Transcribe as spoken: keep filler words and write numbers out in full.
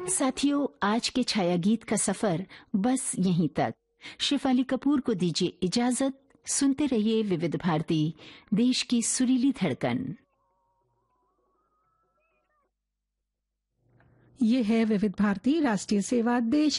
साथियों, आज के छाया गीत का सफर बस यहीं तक। शेफाली कपूर को दीजिए इजाजत। सुनते रहिए विविध भारती, देश की सुरीली धड़कन। ये है विविध भारती, राष्ट्रीय सेवा, देश